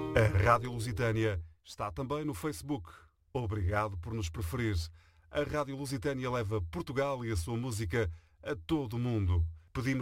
A Rádio Lusitânia está também no Facebook. Obrigado por nos preferir. A Rádio Lusitânia leva Portugal e a sua música a todo o mundo. Pedimos